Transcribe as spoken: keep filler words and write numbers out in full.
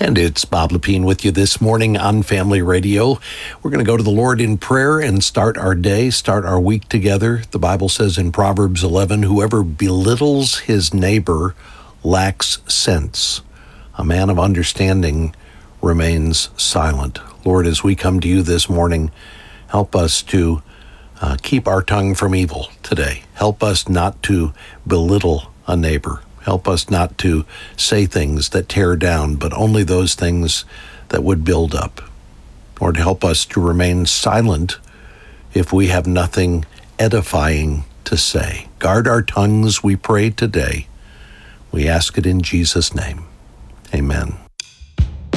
And it's Bob Lepine with you this morning on Family Radio. We're going to go to the Lord in prayer and start our day, start our week together. The Bible says in Proverbs eleven, whoever belittles his neighbor lacks sense. A man of understanding remains silent. Lord, as we come to you this morning, help us to uh, keep our tongue from evil today. Help us not to belittle a neighbor. Help us not to say things that tear down, but only those things that would build up. Lord, help us to remain silent if we have nothing edifying to say. Guard our tongues, we pray today. We ask it in Jesus' name. Amen.